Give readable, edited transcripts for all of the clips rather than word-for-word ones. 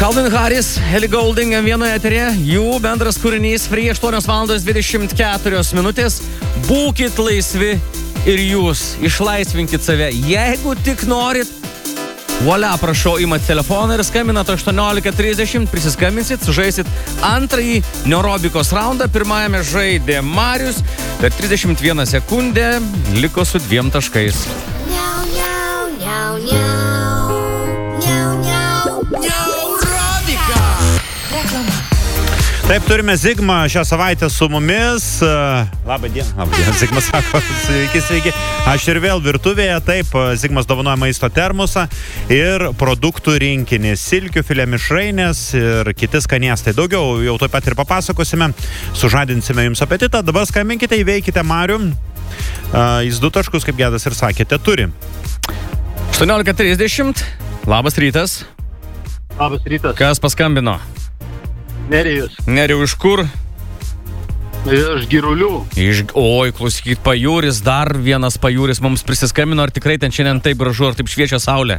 Calvin Harris, Ellie Goulding vienoje eterė, jų bendras kūrinys Free 8:24 minutės. Būkit laisvi ir jūs išlaisvinkit save, jeigu tik norit. Volia, prašau, imat telefoną ir skambinat 18:30, prisiskambinsit, sužaisit antrąjį neurobikos raundą. Pirmajame žaidė Marius, per 31 sekundę liko su 2 taškais. Taip, turime Zigmą šią savaitę su mumis. Labą dieną, Zigmas sako, sveiki. Aš ir vėl virtuvėje, taip, Zigmas dovanoja maisto termosą ir produktų rinkinį, silkių, filė mišrainės ir kiti skanėstai. Daugiau jau taip pat ir papasakosime, sužadinsime jums apetitą. Dabar skambinkite, įveikite Marių. Jis 2 taškus, kaip Gedas ir sakėte, turi. 18:30, labas rytas. Labas rytas. Kas paskambino? Nerijus. Nerijau, iš kur? Iš Girulių. Oi, klausykit, pajūris, dar vienas pajūris mums prisiskambino, ar tikrai ten šiandien taip gražu, ar taip šviečia saulė?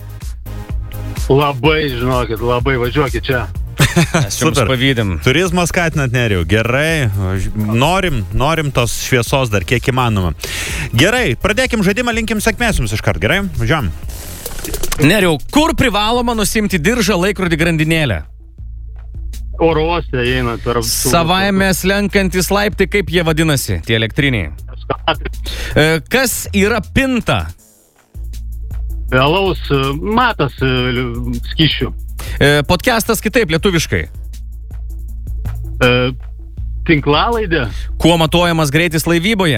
Labai, žinokit, labai važiuokit čia. Mes jums pavydim. Turizmas skatinat, Nerijau. Gerai, norim tos šviesos dar kiek įmanoma. Gerai, pradėkim žaidimą, linkim sėkmės jums iškart, gerai? Važiuojam. Nerijau, kur privaloma nusimti diržą, laikrodį, grandinėlę? Oro uoste einat per... Savaime slenkantis laiptai, kaip jie vadinasi, tie elektriniai? Kas yra pinta? Alaus matas skyšių. Podcastas kitaip, lietuviškai. Tinklalaidė. Kuo matuojamas greitis laivyboje?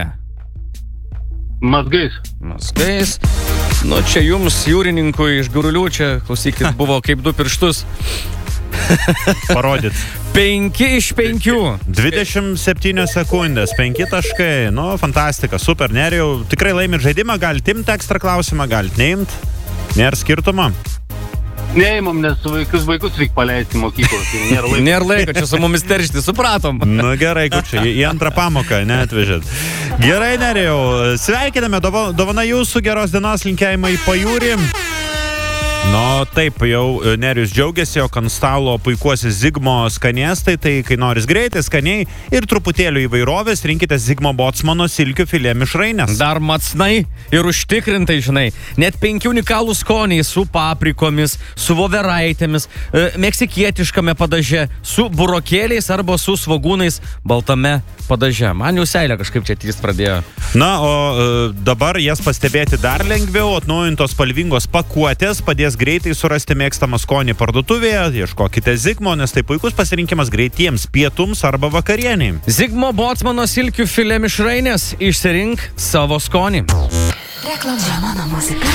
Mazgais. Nu, čia jums, jūrininkui iš Girulių, čia, klausykit, buvo kaip 2 pirštus. Parodyt. 5 iš 5. 27 sekundės, 5 taškai. Nu, fantastika, super, Nerijau. Tikrai laimit žaidimą, galite imti ekstra klausimą, galite neimt. Nėra skirtumo. Neimam, nes vaikus reikia paleisti mokyklos. Nėra laiko, čia su mumis teršti, supratom. Nu gerai, kučiai, į antrą pamoką neatvežėt. Gerai, Nerijau, sveikiname, dovana jūsų, geros dienos, linkėjimai į pajūrį. Nu, taip, jau Nerijus džiaugiasi, jog ant stalo puikuosis Zigmo skanėstai, tai kai noris greitai, skaniai ir truputėlių įvairovės, rinkite Zigmo Botsmano silkių filė mišrainės. Dar matsnai ir užtikrintai, žinai, net 5 unikalų skoniai su paprikomis, su voveraitėmis, meksikietiškame padaže, su burokėliais arba su svogūnais baltame padaže. Man jau seilė kažkaip čia tys pradėjo. Na, o dabar jas pastebėti dar lengviau, atnaujintos spalvingos pakuotės padės greitai surasti mėgstamą skonį parduotuvėje, ieškokite Zigmo, nes tai puikus pasirinkimas greitiems pietums arba vakarieniai. Zigmo Botsmano silkių filė mišrainės, išsirink savo skonį. Reklama. Mano muzika.